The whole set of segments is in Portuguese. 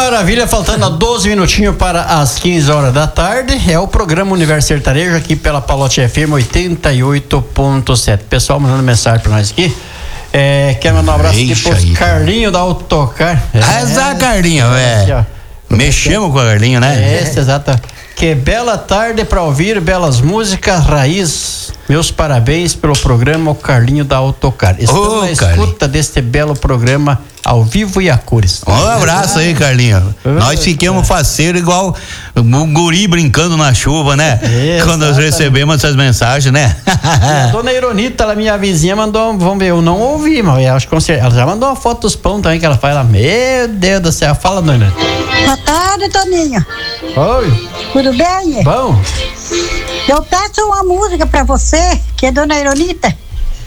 maravilha, faltando 12 minutinhos para as 15 horas da tarde. É o programa Universo Sertanejo aqui pela Palote FM 88.7. Pessoal mandando mensagem para nós aqui. Quer mandar um abraço aqui pros Carlinho da Autocar. Carlinho, mexemos com o Carlinho, né? Exato. Que bela tarde para ouvir belas músicas raiz. Meus parabéns pelo programa, o Carlinho da Autocar. Estou na escuta deste belo programa ao vivo e a cores. Um abraço aí, Carlinho. Nós ficamos faceiros igual um guri brincando na chuva, né? Quando nós recebemos essas mensagens, né? A dona Ironita, ela, minha vizinha, mandou, vamos ver, eu não ouvi, mas eu acho que ela já mandou uma foto dos pão também que ela faz lá. Meu Deus do céu, fala, dona. Boa tarde, Toninho. Oi. Tudo bem? Bom. Eu peço uma música pra você, que é dona Ironita.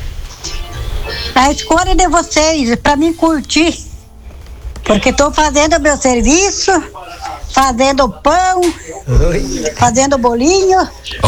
A escolha de vocês, pra mim curtir. Porque tô fazendo meu serviço, fazendo pão, fazendo bolinho.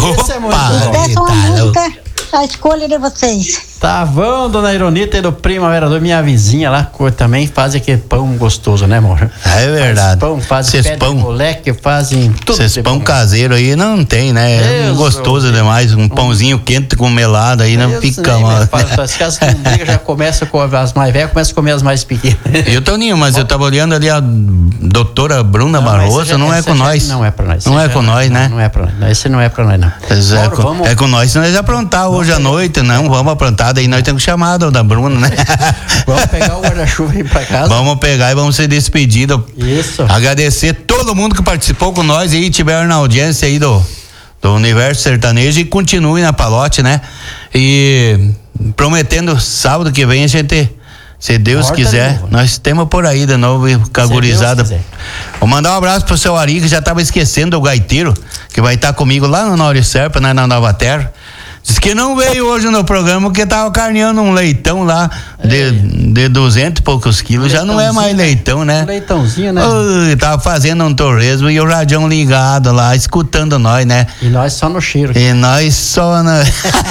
Peço uma música, a escolha de vocês. Tá bom, dona Ironita e do Primavera do minha vizinha lá, também faz aquele pão gostoso, né, amor? É verdade. Fazem pão, moleque, fazem tudo. Esses pão caseiro aí não tem, né? É gostoso demais, um pãozinho quente com melado aí não fica mal. As casas que não briga já começam com as mais velhas, começam a comer as mais pequenas. Eu, Toninho, mas eu tava olhando ali a doutora Bruna Barroso, não é com nós. Não é pra nós. Não é com nós, né? Não é pra nós. Esse não é pra nós, não. É com nós, se nós aprontar hoje à noite, não, vamos aprontar. Daí nós temos que chamar da Bruna, né? Vamos pegar o guarda-chuva e ir pra casa. Vamos pegar e vamos ser despedidos. Isso. Agradecer todo mundo que participou com nós aí, tiveram na audiência aí do Universo Sertanejo e continue na Palote, né? E prometendo sábado que vem a gente, se Deus quiser, nós temos por aí de novo cagurizada. Vou mandar um abraço pro seu Ari, que já tava esquecendo do gaiteiro, que vai estar comigo lá no Nauri Serpa, né, na Nova Terra. Diz que não veio hoje no programa porque tava carneando um leitão lá de 200 e poucos quilos. Já não é mais leitão, né? Leitãozinho, né? Tava fazendo um torresmo e o radião ligado lá, escutando nós, né? E nós só no cheiro. E nós só na...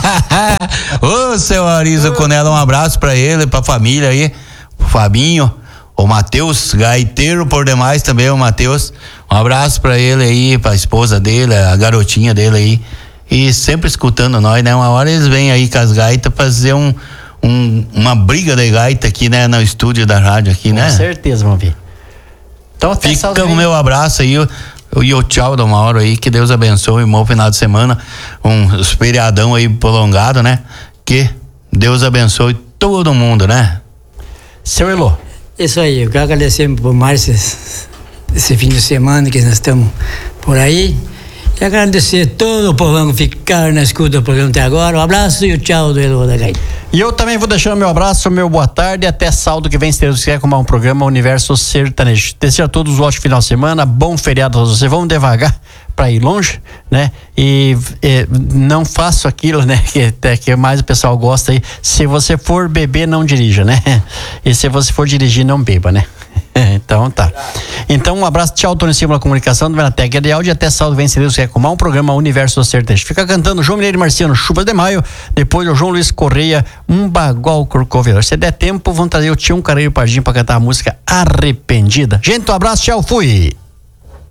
Ô, seu Arizo Conela, um abraço pra ele, pra família aí, o Fabinho, o Matheus, gaiteiro por demais também, o Matheus. Um abraço pra ele aí, pra esposa dele, a garotinha dele aí. E sempre escutando nós, né? Uma hora eles vêm aí com as gaitas fazer uma briga de gaita aqui, né? No estúdio da rádio aqui, né? Com certeza, vamos ver. Então, fica o meu abraço aí e o tchau da Mauro aí, que Deus abençoe, um bom final de semana, um feriadão aí prolongado, né? Que Deus abençoe todo mundo, né? Seu Elô. Isso aí, eu quero agradecer por mais esse fim de semana que nós estamos por aí. E agradecer todo o povão que ficaram na escuta do programa até agora. Um abraço e o tchau do Elô da Gaita. E eu também vou deixando meu abraço, meu boa tarde, até sábado que vem, se Deus quiser, com um programa Universo Sertanejo. Desejo a todos um ótimo final de semana, bom feriado a todos vocês. Vamos devagar para ir longe, né? E não faço aquilo, né? Que mais o pessoal gosta aí. Se você for beber, não dirija, né? E se você for dirigir, não beba, né? Então tá. Então um abraço, tchau, Tony Silva, Comunicação, do Venatec de áudio, até sábado vem, se Deus quiser, com um programa Universo Sertanejo. Fica cantando João Mineiro e Marciano, Chuvas de Maio, depois o João Luiz Correia, Um Bagual Corcoveador. Se der tempo, vão trazer o Tião Careiro Pardinho pra cantar a música Arrependida. Gente, um abraço, tchau, fui!